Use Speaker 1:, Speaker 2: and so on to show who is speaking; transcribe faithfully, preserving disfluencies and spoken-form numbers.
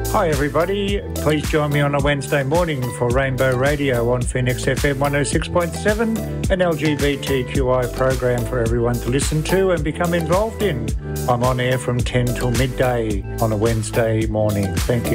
Speaker 1: Hi everybody, please join me on a Wednesday morning for Rainbow Radio on Phoenix F M one oh six point seven, an L G B T Q I program for everyone to listen to and become involved in. I'm on air from ten till midday on a Wednesday morning. Thank you.